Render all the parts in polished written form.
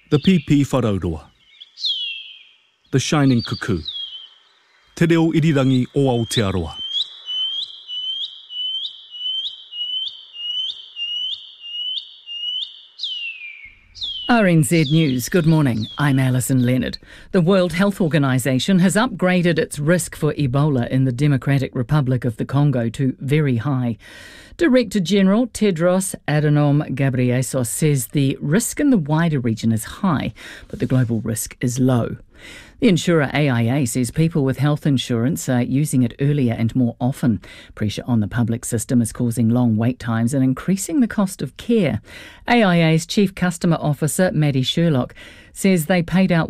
The Pipi Wharauroa. The Shining Cuckoo. Te reo irirangi o Aotearoa. RNZ News, good morning. I'm Alison Leonard. The World Health Organization has upgraded its risk for Ebola in the Democratic Republic of the Congo to very high. Director General Tedros Adhanom Ghebreyesus says the risk in the wider region is high, but the global risk is low. The insurer AIA says people with health insurance are using it earlier and more often. Pressure on the public system is causing long wait times and increasing the cost of care. AIA's Chief Customer Officer, Maddie Sherlock, says they paid out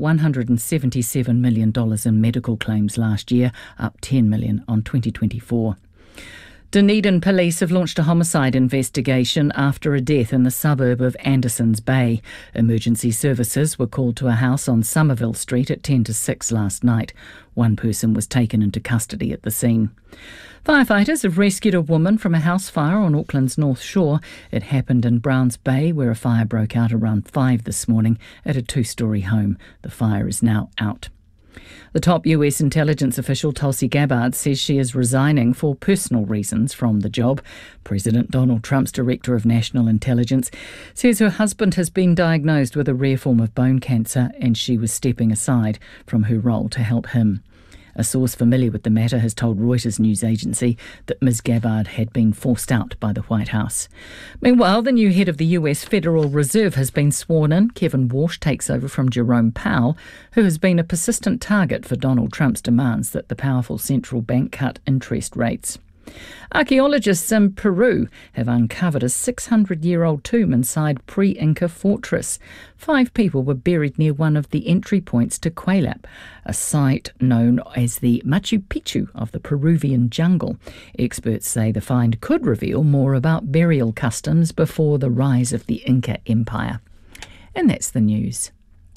$177 million in medical claims last year, up $10 million on 2024. Dunedin police have launched a homicide investigation after a death in the suburb of Andersons Bay. Emergency services were called to a house on Somerville Street at 10 to 6 last night. One person was taken into custody at the scene. Firefighters have rescued a woman from a house fire on Auckland's North Shore. It happened in Browns Bay, where a fire broke out around 5 this morning at a 2-storey home. The fire is now out. The top US intelligence official Tulsi Gabbard says she is resigning for personal reasons from the job. President Donald Trump's Director of National Intelligence says her husband has been diagnosed with a rare form of bone cancer and she was stepping aside from her role to help him. A source familiar with the matter has told Reuters news agency that Ms. Gabbard had been forced out by the White House. Meanwhile, the new head of the US Federal Reserve has been sworn in. Kevin Walsh takes over from Jerome Powell, who has been a persistent target for Donald Trump's demands that the powerful central bank cut interest rates. Archaeologists in Peru have uncovered a 600-year-old tomb inside pre-Inca fortress. 5 people were buried near one of the entry points to Cuelap, a site known as the Machu Picchu of the Peruvian jungle. Experts say the find could reveal more about burial customs before the rise of the Inca Empire. And that's the news.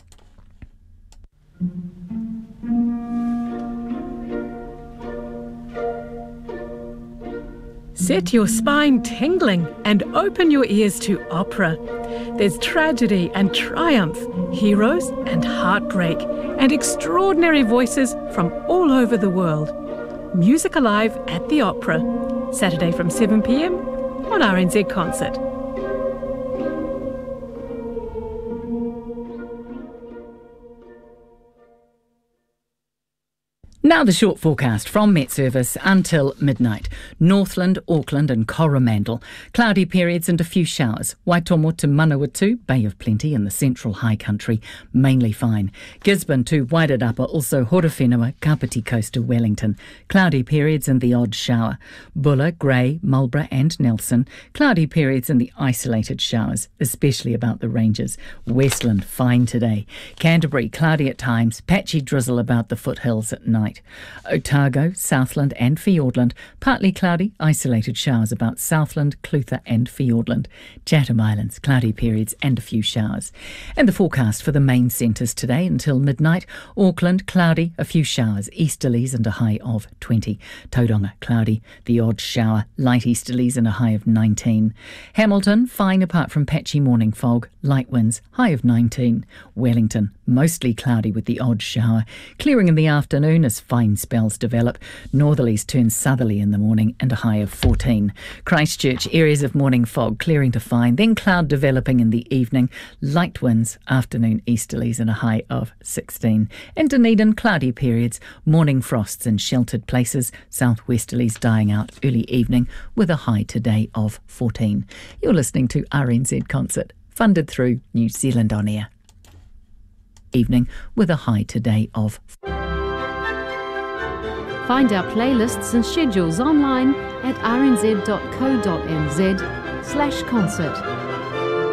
Set your spine tingling and open your ears to opera. There's tragedy and triumph, heroes and heartbreak, and extraordinary voices from all over the world. Music Alive at the Opera, Saturday from 7 p.m. on RNZ Concert. Now the short forecast from Met Service until midnight. Northland, Auckland and Coromandel. Cloudy periods and a few showers. Waitomo to Manawatu, Bay of Plenty in the central high country, mainly fine. Gisborne to Wairarapa, also Horowhenua, Kapiti Coast to Wellington. Cloudy periods and the odd shower. Bulla, Grey, Marlborough and Nelson. Cloudy periods and the isolated showers, especially about the ranges. Westland, fine today. Canterbury, cloudy at times. Patchy drizzle about the foothills at night. Otago, Southland and Fiordland, partly cloudy, isolated showers about Southland, Clutha and Fiordland. Chatham Islands, cloudy periods and a few showers. And the forecast for the main centres today until midnight. Auckland, cloudy, a few showers, easterlies and a high of 20. Tauranga, cloudy, the odd shower, light easterlies and a high of 19. Hamilton, fine apart from patchy morning fog, light winds, high of 19. Wellington, mostly cloudy with the odd shower. Clearing in the afternoon as fine spells develop. Northerlies turn southerly in the morning and a high of 14. Christchurch, areas of morning fog clearing to fine, then cloud developing in the evening. Light winds, afternoon easterlies and a high of 16. And Dunedin, cloudy periods, morning frosts in sheltered places. Southwesterlies dying out early evening with a high today of 14. You're listening to RNZ Concert, funded through New Zealand On Air. Evening with a high today of. Find our playlists and schedules online at rnz.co.nz/concert.